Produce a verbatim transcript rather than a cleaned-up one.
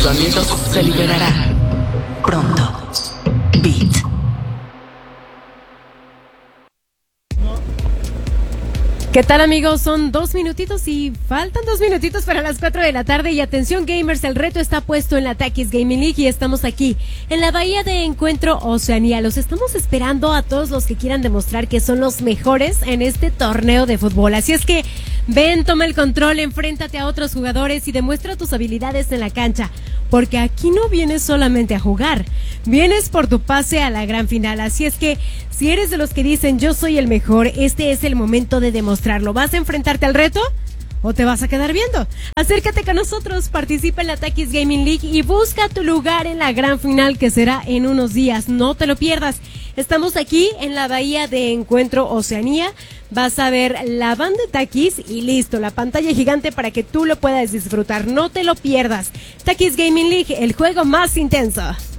sonidos se liberarán pronto. Beat. ¿Qué tal, amigos? Son dos minutitos y faltan dos minutitos para las cuatro de la tarde. Y atención, gamers, el reto está puesto en la Takis Gaming League y estamos aquí en la bahía de Encuentro Oceanía. Los estamos esperando a todos los que quieran demostrar que son los mejores en este torneo de fútbol. Así es que ven, toma el control, enfréntate a otros jugadores y demuestra tus habilidades en la cancha. Porque aquí no vienes solamente a jugar, vienes por tu pase a la gran final. Así es que si eres de los que dicen yo soy el mejor, este es el momento de demostrarlo. ¿Vas a enfrentarte al reto o te vas a quedar viendo? Acércate con nosotros, participa en la Takis Gaming League y busca tu lugar en la gran final que será en unos días. No te lo pierdas. Estamos aquí en la bahía de Encuentro Oceanía. Vas a ver la banda de Takis y listo, la pantalla gigante para que tú lo puedas disfrutar. No te lo pierdas. Takis Gaming League, el juego más intenso.